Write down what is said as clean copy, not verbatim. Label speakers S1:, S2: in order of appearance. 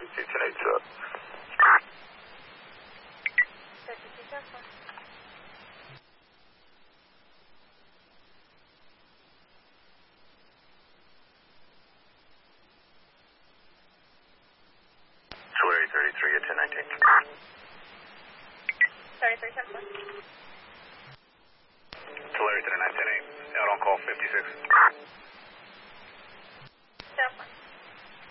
S1: 1082. Tulare 33 at 1019.
S2: 33, 10.
S1: Tulare 39, 10-8. Out on call 56.